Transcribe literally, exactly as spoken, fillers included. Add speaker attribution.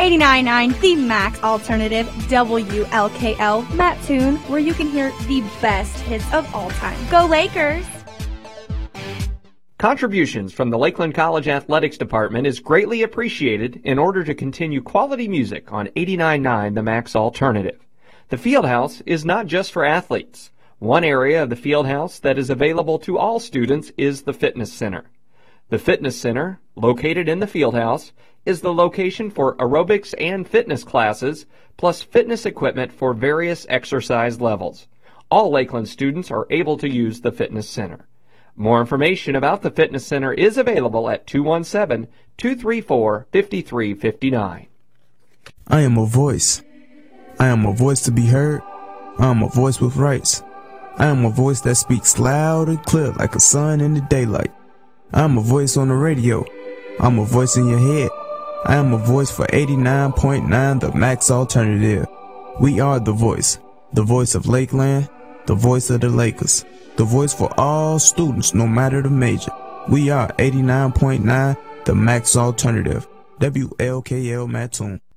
Speaker 1: eighty-nine point nine, the Max Alternative, W L K L, Mattoon, where you can hear the best hits of all time. Go Lakers!
Speaker 2: Contributions from the Lakeland College Athletics Department is greatly appreciated in order to continue quality music on eighty-nine point nine The Max Alternative. The Fieldhouse is not just for athletes. One area of the Fieldhouse that is available to all students is the Fitness Center. The Fitness Center, located in the Fieldhouse, is the location for aerobics and fitness classes, plus fitness equipment for various exercise levels. All Lakeland students are able to use the Fitness Center. More information about the Fitness Center is available at two one seven, two three four, five three five nine.
Speaker 3: I am a voice. I am a voice to be heard. I am a voice with rights. I am a voice that speaks loud and clear like a sun in the daylight. I am a voice on the radio. I am a voice in your head. I am a voice for eighty-nine point nine The Max Alternative. We are the voice. The voice of Lakeland. The voice of the Lakers. The voice for all students, no matter the major. We are eighty-nine point nine The Max Alternative. W L K L Mattoon.